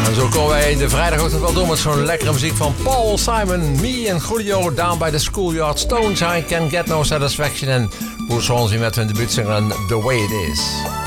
En zo komen wij de vrijdagochtend wel door met zo'n lekkere muziek van Paul Simon, Me en Julio, Down by the Schoolyard, Stones, I Can Get No Satisfaction en Bruce Hornsby met hun debuutsingle The Way It Is.